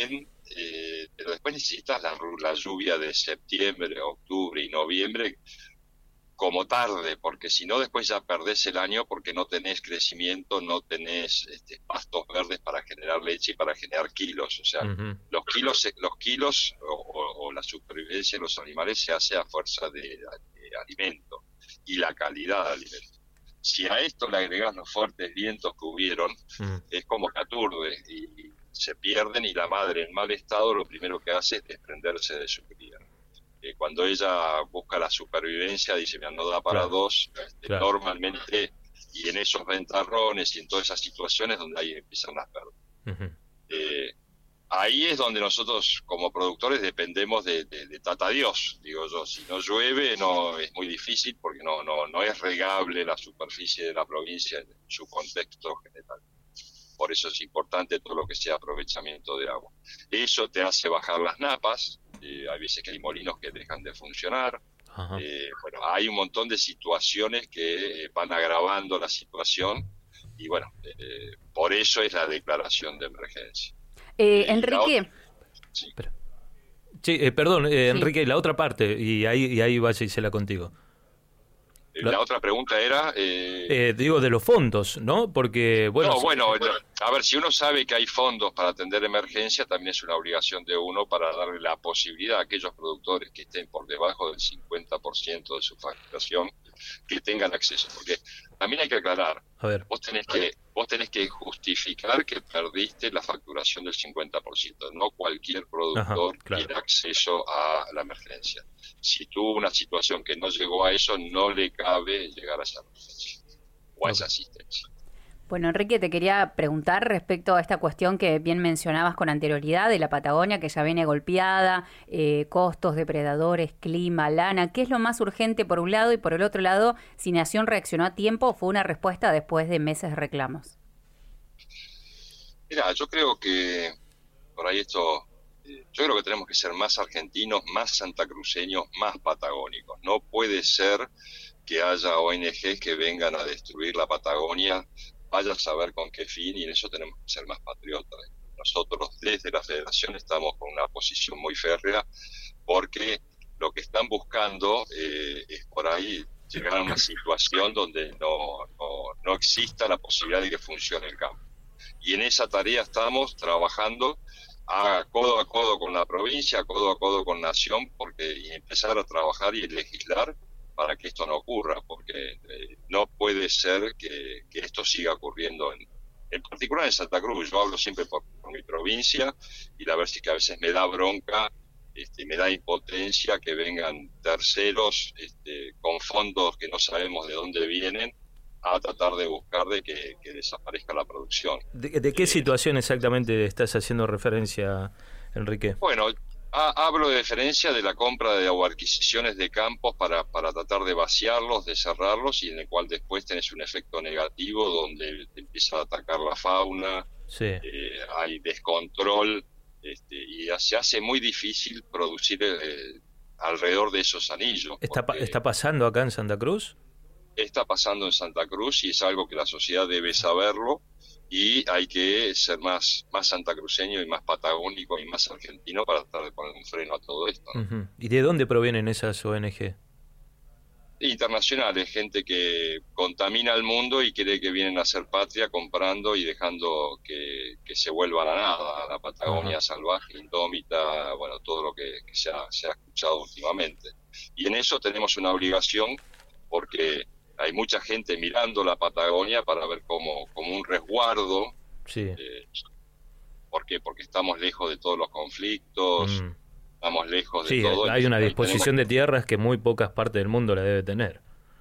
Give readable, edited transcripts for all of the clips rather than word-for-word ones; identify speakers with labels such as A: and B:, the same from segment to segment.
A: bien, pero después necesitas la lluvia de septiembre, octubre y noviembre como tarde, porque si no después ya perdés el año porque no tenés crecimiento, no tenés pastos verdes para generar leche y para generar kilos. O sea,
B: Ujú.
A: los kilos o la supervivencia de los animales se hace a fuerza de alimento y la calidad de alimento. Si a esto le agregás los fuertes vientos que hubieron,
B: Mm.
A: es como que aturde y se pierden, y la madre en mal estado lo primero que hace es desprenderse de su cría. Cuando ella busca la supervivencia, dice, mira, no da para
B: Claro,
A: dos,
B: claro.
A: normalmente, y en esos ventarrones y en todas esas situaciones donde ahí empiezan las pérdidas.
B: Ujú.
A: Eh, Ahí es donde nosotros como productores dependemos de Tata Dios, digo yo. Si no llueve, no es muy difícil porque no es regable la superficie de la provincia en su contexto general. Por eso es importante todo lo que sea aprovechamiento de agua. Eso te hace bajar las napas, hay veces que hay molinos que dejan de funcionar.
B: Ajá.
A: Bueno, hay un montón de situaciones que van agravando la situación, y bueno, por eso es la declaración de emergencia. Y la otra,
C: Enrique,
A: sí.
B: Espera. Sí, perdón,
C: sí.
B: Enrique, la otra parte, y ahí vaya y se la contigo. La-
A: La otra pregunta era,
B: digo de los fondos, ¿no? Porque, bueno,
A: no, bueno, a ver, si uno sabe que hay fondos para atender emergencia, también es una obligación de uno para darle la posibilidad a aquellos productores que estén por debajo del 50% de su facturación, que tengan acceso. Porque también hay que aclarar,
B: a ver,
A: vos tenés que justificar que perdiste la facturación del 50%. No cualquier
B: ajá,
A: productor
B: claro.
A: tiene acceso a la emergencia. Si tuvo una situación que no llegó a eso, no le cabe llegar a esa emergencia o a
B: Ok.
A: esa asistencia.
C: Bueno, Enrique, te quería preguntar respecto a esta cuestión que bien mencionabas con anterioridad de la Patagonia, que ya viene golpeada, costos, depredadores, clima, lana. ¿Qué es lo más urgente por un lado? Y por el otro lado, si Nación reaccionó a tiempo o fue una respuesta después de meses de reclamos.
A: Mira, yo creo que por ahí yo creo que tenemos que ser más argentinos, más santacruceños, más patagónicos. No puede ser que haya ONGs que vengan a destruir la Patagonia, vaya a saber con qué fin, y en eso tenemos que ser más patriotas. Nosotros desde la Federación estamos con una posición muy férrea, porque lo que están buscando es por ahí llegar a una situación donde no exista la posibilidad de que funcione el campo. Y en esa tarea estamos trabajando a codo con la provincia, a codo con Nación, y empezar a trabajar y legislar para que esto no ocurra, porque no puede ser que esto siga ocurriendo en particular en Santa Cruz. Yo hablo siempre por mi provincia, y la verdad es que a veces me da bronca, me da impotencia que vengan terceros con fondos que no sabemos de dónde vienen, a tratar de buscar de que desaparezca la producción.
B: ¿De qué
A: Eh,
B: situación exactamente estás haciendo referencia, Enrique?
A: bueno, hablo de diferencia de la compra o adquisiciones de campos para tratar de vaciarlos, de cerrarlos, y en el cual después tenés un efecto negativo donde te empieza a atacar la fauna,
B: Sí.
A: hay descontrol, y se hace muy difícil producir alrededor de esos anillos, porque
B: ¿Está pasando acá en Santa Cruz?
A: está pasando en Santa Cruz y es algo que la sociedad debe saberlo, y hay que ser más santacruceño y más patagónico y más argentino para tratar de poner un freno a todo esto, ¿no?
B: Ujú. ¿Y de dónde provienen esas ONG?
A: Internacionales, gente que contamina el mundo y cree que vienen a hacer patria comprando y dejando que se vuelva a la nada, a la
B: Ajá.
A: Patagonia salvaje, indómita, bueno, todo lo que se ha escuchado últimamente. Y en eso tenemos una obligación, porque hay mucha gente mirando la Patagonia para ver como un resguardo.
B: Sí.
A: eh, ¿Por qué? Porque estamos lejos de todos los conflictos,
B: Mm.
A: estamos lejos de
B: Sí,
A: todo,
B: hay
A: entonces
B: una
A: ahí tenemos.
B: disposición de tierras que muy pocas partes del mundo la debe tener.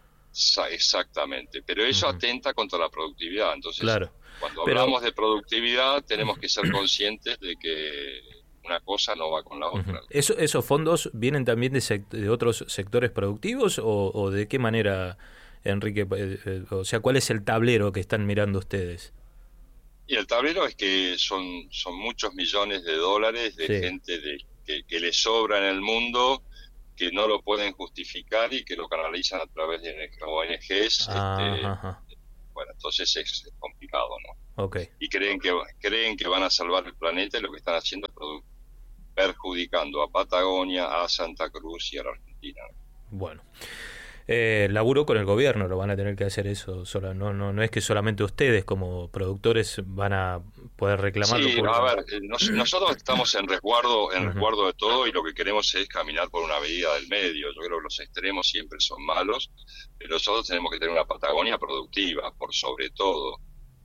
A: Exactamente, pero eso
B: Ujú.
A: atenta contra la productividad. Entonces,
B: Claro.
A: cuando
B: Pero
A: hablamos de productividad, tenemos que ser conscientes de que una cosa no va con la
B: ujú,
A: otra.
B: ¿esos fondos vienen también de otros sectores productivos o de qué manera, Enrique? O sea, ¿cuál es el tablero que están mirando ustedes?
A: Y el tablero es que son muchos millones de dólares de
B: Sí.
A: gente que le sobra en el mundo, que no lo pueden justificar y que lo canalizan a través de ONGs.
B: Ajá, ajá.
A: Bueno, entonces es complicado, ¿no?
B: Ok.
A: Y creen que van a salvar el planeta, y lo que están haciendo es perjudicando a Patagonia, a Santa Cruz y a la Argentina.
B: Bueno. Laburo con el gobierno, lo van a tener que hacer eso. No es que solamente ustedes como productores van a poder reclamarlo.
A: Sí, a ver, nosotros estamos en resguardo de todo, y lo que queremos es caminar por una medida del medio. Yo creo que los extremos siempre son malos, pero nosotros tenemos que tener una Patagonia productiva, por sobre todo.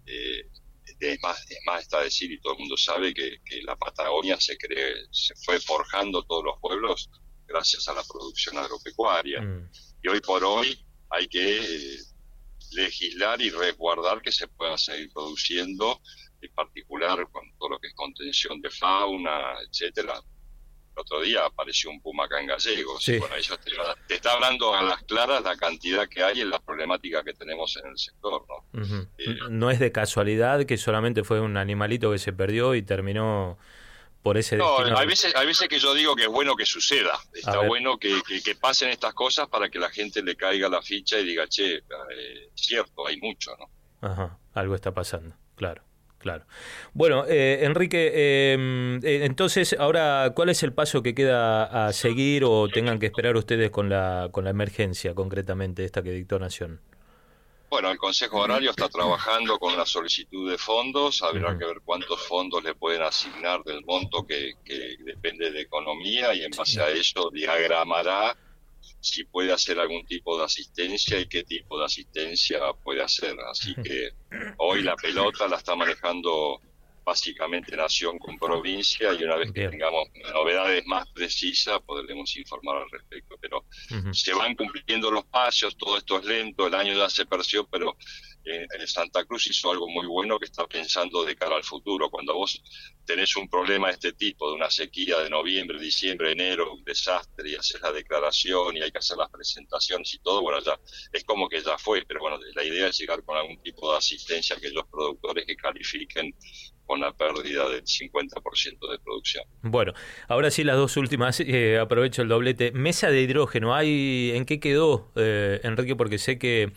A: Es más está decir, y todo el mundo sabe que la Patagonia se fue forjando todos los pueblos gracias a la producción agropecuaria. Y hoy por hoy hay que legislar y resguardar que se pueda seguir produciendo, en particular con todo lo que es contención de fauna, etcétera. El otro día apareció un puma acá en Gallegos.
B: Sí.
A: Bueno, eso te está hablando a las claras la cantidad que hay en la problemática que tenemos en el sector, ¿no?
B: No es de casualidad que solamente fue un animalito que se perdió y terminó por ese destino.
A: No, hay veces que yo digo que es bueno que suceda. Está bueno que pasen estas cosas para que la gente le caiga la ficha y diga, che, cierto, hay mucho, ¿no?
B: Ajá, algo está pasando, claro. Bueno, Enrique, entonces, ahora, ¿cuál es el paso que queda a seguir o tengan que esperar ustedes con la emergencia, concretamente, esta que dictó Nación?
A: Bueno, el Consejo Agrario está trabajando con la solicitud de fondos. Habrá que ver cuántos fondos le pueden asignar del monto que depende de economía, y en base a eso diagramará si puede hacer algún tipo de asistencia y qué tipo de asistencia puede hacer. Así que hoy la pelota la está manejando básicamente Nación con provincia, y una vez que tengamos novedades más precisas podremos informar al respecto. Pero se van cumpliendo los pasos, todo esto es lento, el año ya se perció, pero Santa Cruz hizo algo muy bueno, que está pensando de cara al futuro. Cuando vos tenés un problema de este tipo, de una sequía de noviembre, diciembre, enero, un desastre, y haces la declaración y hay que hacer las presentaciones y todo, bueno, ya es como que ya fue, pero bueno, la idea es llegar con algún tipo de asistencia a aquellos productores que califiquen con la pérdida del 50% de producción.
B: Bueno, ahora sí las dos últimas, aprovecho el doblete. Mesa de hidrógeno, ¿en qué quedó, Enrique? Porque sé que,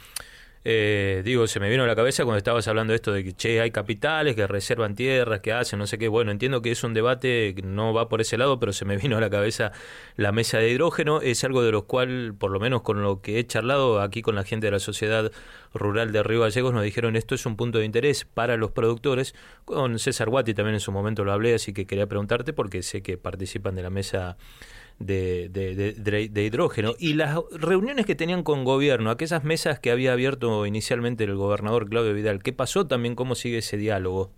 B: se me vino a la cabeza cuando estabas hablando de esto de que, hay capitales que reservan tierras, que hacen, no sé qué. Bueno, entiendo que es un debate que no va por ese lado, pero se me vino a la cabeza la mesa de hidrógeno. Es algo de lo cual, por lo menos con lo que he charlado aquí con la gente de la Sociedad Rural de Río Gallegos, nos dijeron esto es un punto de interés para los productores. Con César Guati también en su momento lo hablé, así que quería preguntarte porque sé que participan de la mesa de hidrógeno. Y las reuniones que tenían con gobierno, aquellas mesas que había abierto inicialmente el gobernador Claudio Vidal, ¿qué pasó también? ¿Cómo sigue ese diálogo?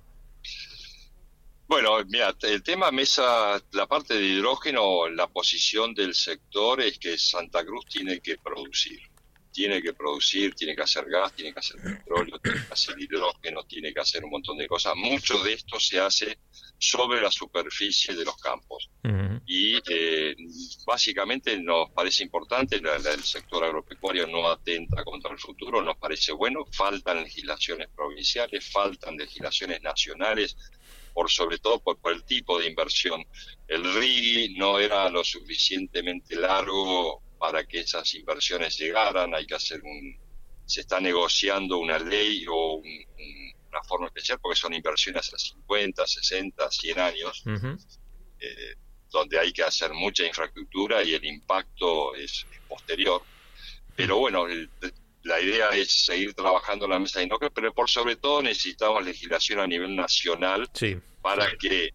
A: Bueno, mira, el tema mesa, la parte de hidrógeno, la posición del sector es que Santa Cruz tiene que producir, tiene que hacer gas, tiene que hacer petróleo, tiene que hacer hidrógeno, tiene que hacer un montón de cosas. Mucho de esto se hace sobre la superficie de los campos. Y básicamente nos parece importante, el sector agropecuario no atenta contra el futuro, nos parece bueno. Faltan legislaciones provinciales, faltan legislaciones nacionales, sobre todo por el tipo de inversión. El RIGI no era lo suficientemente largo para que esas inversiones llegaran. Hay que hacer se está negociando una ley o una forma especial, porque son inversiones a 50, 60, 100 años, donde hay que hacer mucha infraestructura y el impacto es posterior. Pero bueno, la idea es seguir trabajando en la mesa de hidrógeno, pero por sobre todo necesitamos legislación a nivel nacional para que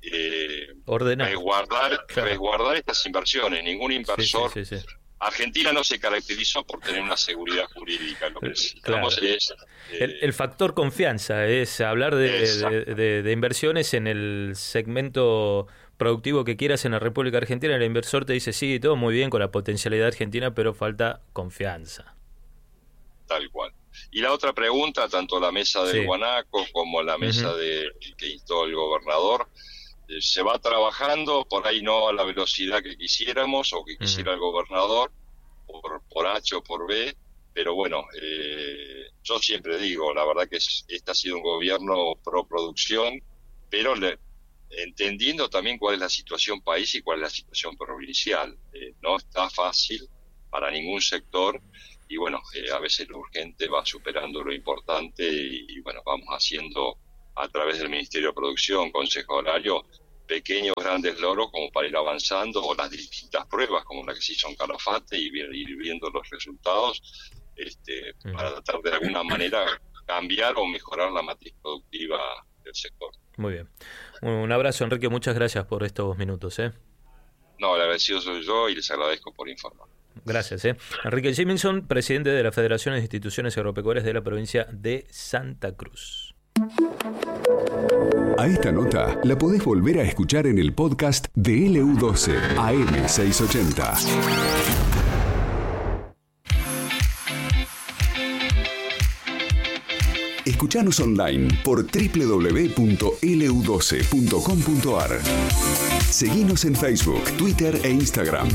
A: resguardar estas inversiones. Ningún inversor... Sí. Argentina no se caracterizó por tener una seguridad jurídica. Lo que necesitamos es...
B: El factor confianza es hablar de inversiones en el segmento productivo que quieras en la República Argentina. El inversor te dice, sí, todo muy bien con la potencialidad argentina, pero falta confianza.
A: Tal cual. Y la otra pregunta, tanto la mesa del Guanaco como la mesa que instó el gobernador, se va trabajando, por ahí no a la velocidad que quisiéramos o que quisiera el gobernador, por H o por B, pero bueno, yo siempre digo, la verdad que este ha sido un gobierno pro producción, pero entendiendo también cuál es la situación país y cuál es la situación provincial. No está fácil para ningún sector, y bueno, a veces lo urgente va superando lo importante, y bueno, vamos haciendo a través del Ministerio de Producción, Consejo Horario, pequeños, grandes logros como para ir avanzando, o las distintas pruebas como la que se hizo en Calafate y ir viendo los resultados, para tratar de alguna manera cambiar o mejorar la matriz productiva del sector.
B: Muy bien. Un abrazo, Enrique, muchas gracias por estos minutos.
A: No, el agradecido soy yo y les agradezco por informar.
B: Gracias. Enrique Jimilson, presidente de la Federación de Instituciones Agropecuarias de la provincia de Santa Cruz.
D: A esta nota la podés volver a escuchar en el podcast de LU12 AM680. Escuchanos online por www.lu12.com.ar. Seguinos en Facebook, Twitter e Instagram.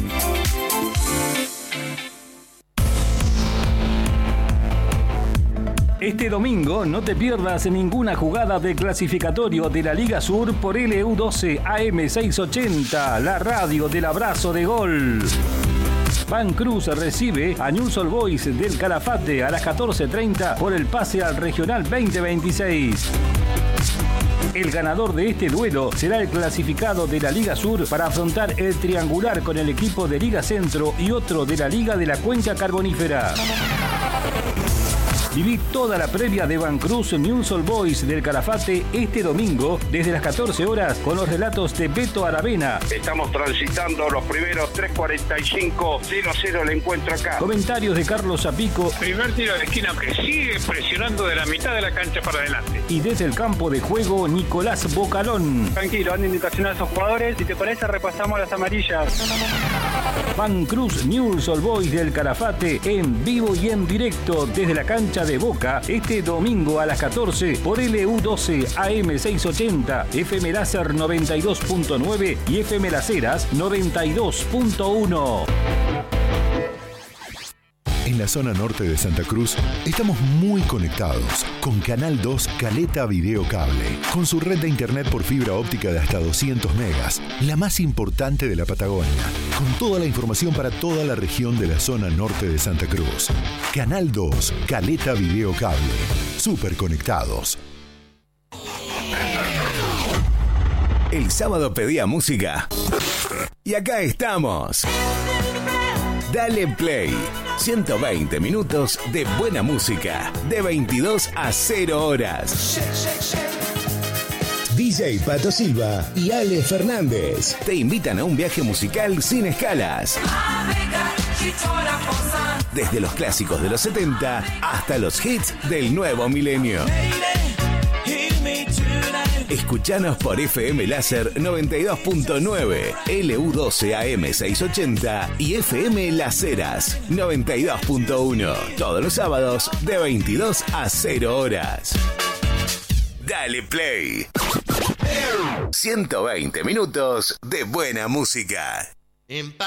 E: Este domingo no te pierdas ninguna jugada de clasificatorio de la Liga Sur por LU12 AM680, la radio del abrazo de gol. Vancruz recibe a Newell's Old Boys del Calafate a las 14:30 por el pase al Regional 2026. El ganador de este duelo será el clasificado de la Liga Sur para afrontar el triangular con el equipo de Liga Centro y otro de la Liga de la Cuenca Carbonífera. Viví toda la previa de Vancruz Newell's Old Boys del Calafate este domingo desde las 14 horas con los relatos de Beto Aravena.
F: Estamos transitando los primeros 3:45, 0-0 el encuentro acá.
E: Comentarios de Carlos Zapico.
G: Primer tiro de esquina que sigue presionando de la mitad de la cancha para adelante.
E: Y desde el campo de juego, Nicolás Bocalón.
H: Tranquilo, dando indicación a esos jugadores. Si te parece, repasamos las amarillas.
E: Vancruz Newell's Old Boys del Calafate en vivo y en directo desde la cancha de Boca este domingo a las 14 por LU12 AM680, FM Láser 92.9 y FM Las Heras 92.1.
D: En la zona norte de Santa Cruz estamos muy conectados con Canal 2 Caleta Video Cable, con su red de internet por fibra óptica de hasta 200 megas, la más importante de la Patagonia, con toda la información para toda la región de la zona norte de Santa Cruz. Canal 2 Caleta Video Cable, súper conectados. El sábado pedía música y acá estamos. Dale Play. 120 minutos de buena música, de 22 a 0 horas.
I: DJ Pato Silva y Ale Fernández
D: te invitan a un viaje musical sin escalas. Desde los clásicos de los 70 hasta los hits del nuevo milenio. Escuchanos por FM Láser 92.9, LU12 AM680 y FM Las Heras 92.1. Todos los sábados de 22 a 0 horas. Dale Play. 120 minutos de buena música.